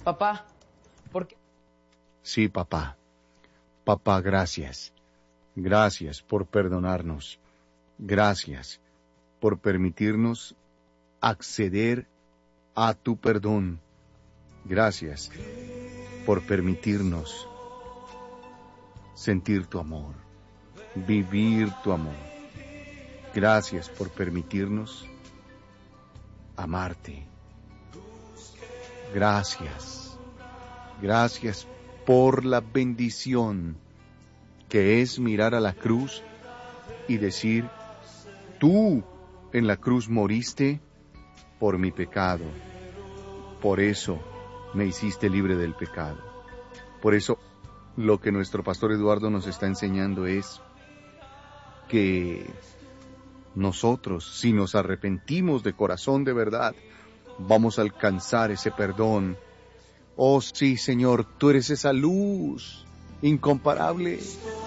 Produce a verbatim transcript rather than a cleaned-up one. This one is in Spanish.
Papá, ¿por qué? Sí, papá. Papá, gracias. Gracias por perdonarnos. Gracias por permitirnos acceder a tu perdón. Gracias por permitirnos sentir tu amor, vivir tu amor. Gracias por permitirnos amarte. Gracias. Gracias por la bendición que es mirar a la cruz y decir, tú en la cruz moriste por mi pecado. Por eso me hiciste libre del pecado. Por eso lo que nuestro pastor Eduardo nos está enseñando es que nosotros, si nos arrepentimos de corazón de verdad, vamos a alcanzar ese perdón. Oh sí, Señor, tú eres esa luz incomparable